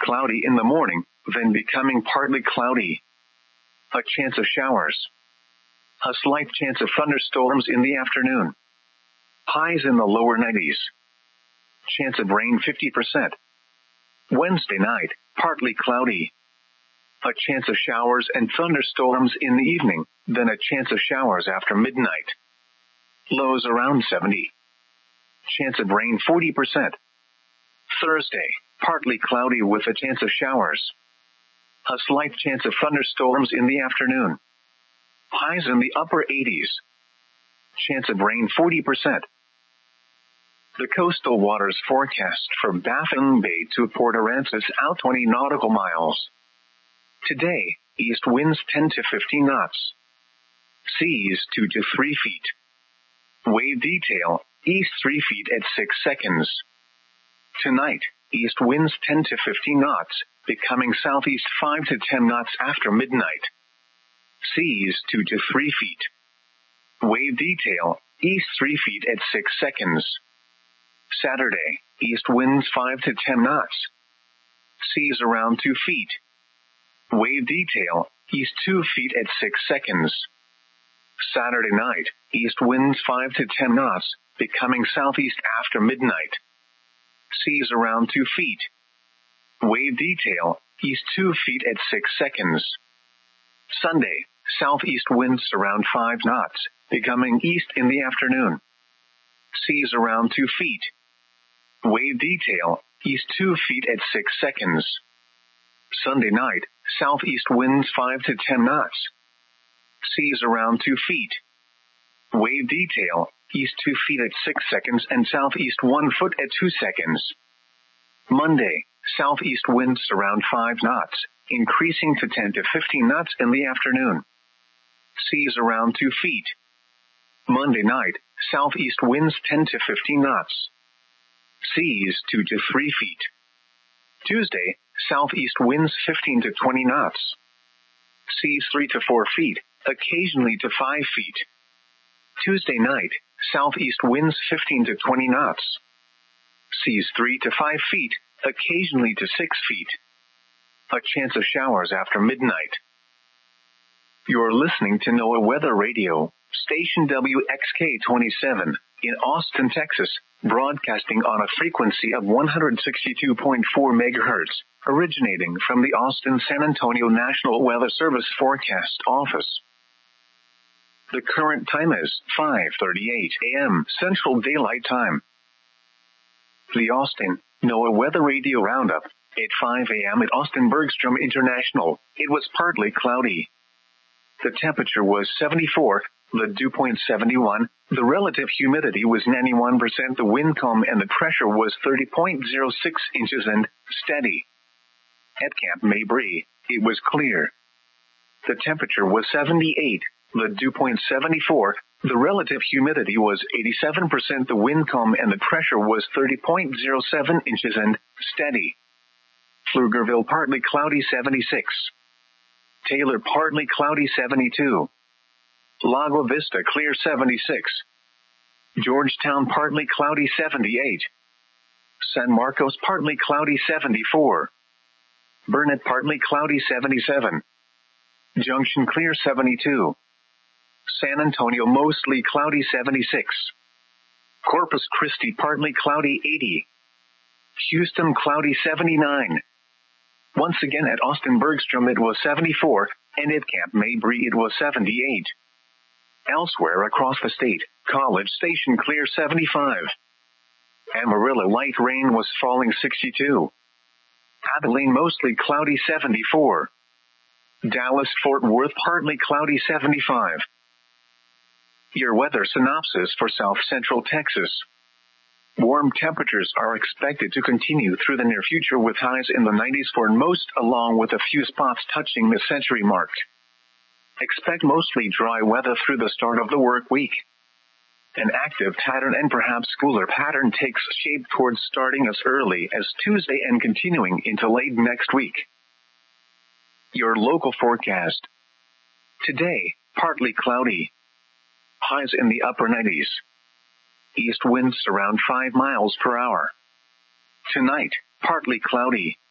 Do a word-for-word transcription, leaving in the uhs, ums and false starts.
cloudy in the morning, then becoming partly cloudy. A chance of showers. A slight chance of thunderstorms in the afternoon. Highs in the lower nineties. Chance of rain fifty percent. Wednesday night, partly cloudy. A chance of showers and thunderstorms in the evening, then a chance of showers after midnight. Lows around seventy. Chance of rain forty percent. Thursday, partly cloudy with a chance of showers. A slight chance of thunderstorms in the afternoon. Highs in the upper eighties. Chance of rain forty percent. The coastal waters forecast for Baffin Bay to Port Aransas out twenty nautical miles. Today, east winds ten to fifteen knots. Seas two to three feet. Wave detail, east three feet at six seconds. Tonight, east winds ten to fifteen knots, becoming southeast five to ten knots after midnight. Seas two to three feet. Wave detail, east three feet at six seconds. Saturday, east winds five to ten knots. Seas around two feet. Wave detail, east two feet at six seconds. Saturday night, east winds five to ten knots, becoming southeast after midnight. Seas around two feet. Wave detail, east two feet at six seconds. Sunday, southeast winds around five knots, becoming east in the afternoon. Seas around two feet. Wave detail, east two feet at six seconds. Sunday night, southeast winds five to ten knots. Seas around two feet. Wave detail, east two feet at six seconds and southeast one foot at two seconds. Monday, southeast winds around five knots, increasing to ten to fifteen knots in the afternoon. Seas around two feet. Monday night, southeast winds ten to fifteen knots. Seas two to three feet. Tuesday, southeast winds fifteen to twenty knots. Seas three to four feet, occasionally to five feet. Tuesday night, southeast winds fifteen to twenty knots. Seas three to five feet, occasionally to six feet. A chance of showers after midnight. You're listening to NOAA Weather Radio, station W X K twenty-seven, in Austin, Texas, broadcasting on a frequency of one hundred sixty-two point four megahertz, originating from the Austin-San Antonio National Weather Service Forecast Office. The current time is five thirty-eight a.m. Central Daylight Time. The Austin NOAA Weather Radio Roundup. At five a.m. at Austin Bergstrom International, it was partly cloudy. The temperature was seventy-four, the dew point seventy-one, the relative humidity was ninety-one percent, the wind calm and the pressure was thirty point zero six inches and steady. At Camp Mabry, it was clear. The temperature was seventy-eight, the dew point seventy-four, the relative humidity was eighty-seven percent, the wind calm and the pressure was thirty point zero seven inches and steady. Pflugerville partly cloudy seventy-six. Taylor partly cloudy seventy-two. Lago Vista clear seventy-six. Georgetown partly cloudy seventy-eight. San Marcos partly cloudy seventy-four. Burnett partly cloudy seventy-seven. Junction clear seventy-two. San Antonio mostly cloudy seventy-six. Corpus Christi partly cloudy eighty. Houston cloudy seventy-nine. Once again at Austin Bergstrom it was seventy-four, and at Camp Mabry it was seventy-eight. Elsewhere across the state, College Station clear seventy-five. Amarillo light rain was falling sixty-two. Abilene mostly cloudy seventy-four. Dallas Fort Worth partly cloudy seventy-five. Your weather synopsis for South Central Texas. Warm temperatures are expected to continue through the near future with highs in the nineties for most, along with a few spots touching the century mark. Expect mostly dry weather through the start of the work week. An active pattern and perhaps cooler pattern takes shape towards starting as early as Tuesday and continuing into late next week. Your local forecast. Today, partly cloudy. Highs in the upper nineties. East winds around five miles per hour. Tonight, partly cloudy.